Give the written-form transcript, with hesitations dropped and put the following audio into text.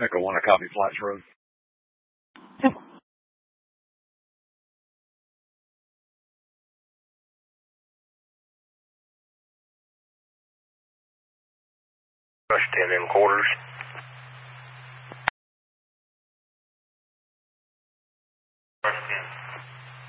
Echo 1, I copy Flats Road. Rush 10 in quarters. Rush 10.